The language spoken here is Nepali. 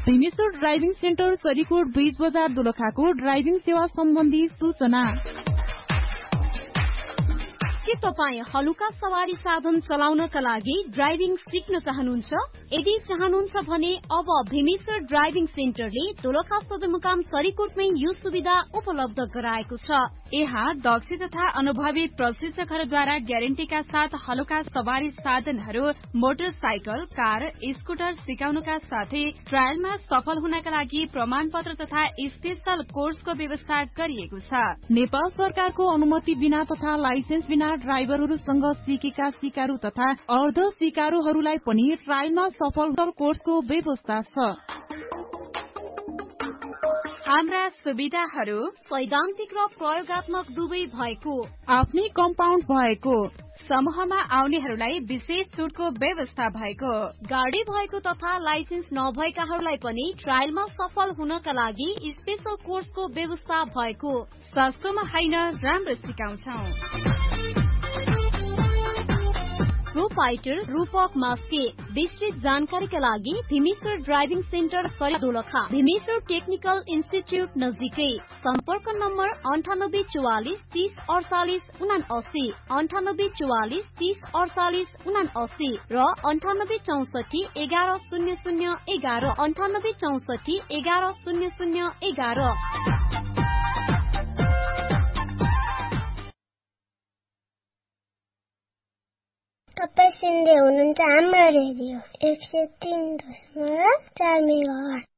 भीमेश्वर ड्राइभिङ सेन्टर सरीकोट बीच बजार दोलखाको ड्राइभिङ सेवा सम्बन्धी सूचना। के तपाईँ हलुका सवारी साधन चलाउनका लागि ड्राइभिङ सिक्न चाहनुहुन्छ? यदि चाहनुहुन्छ भने अब भीमेश्वर ड्राइभिङ सेन्टरले दोलखा सदरमुकाम सरीकोटमै यो सुविधा उपलब्ध गराएको छ। यहाँ दक्ष तथा अनुभवी प्रशिक्षकहरूद्वारा ग्यारेन्टीका साथ हलुका सवारी साधनहरू, मोटरसाइकल, कार, स्कुटर सिकाउनका साथै ट्रायलमा सफल हुनका लागि प्रमाणपत्र तथा स्पेशल कोर्सको व्यवस्था गरिएको छ। नेपाल सरकारको अनुमति बिना तथा लाइसेन्स बिना ड्राइभरहरूसँग सिकेका सिकारु तथा अर्ध सिकारुहरूलाई पनि ट्रायलमा सफल कोर्सको व्यवस्था छ। हाम्रा सुविधाहरू सैद्धान्तिक र प्रयोगात्मक दुवै भएको, आफ्नै कम्पाउन्ड भएको, समूहमा आउनेहरूलाई विशेष छुटको व्यवस्था भएको, गाडी भएको तथा लाइसेन्स नभएकाहरूलाई पनि ट्रायलमा सफल हुनका लागि स्पेशल कोर्सको व्यवस्था भएको। सस्तोमा हैन, राम्रो सिकाउँछौं। प्रोपाइटर रूपक मास्के। विस्तृत जानकारीका लागि Bhimeshwar driving centre Dolakha, Bhimeshwar technical institute नजिकै। सम्पर्क नम्बर 9844 30 48 79, 9844 30 48 79 र 9864 11 00 11, 9864 11 00 11। तपाईं सुन्दै हुनुहुन्छ हाम्रो रेडियो 103.4 मेगाहर्ज।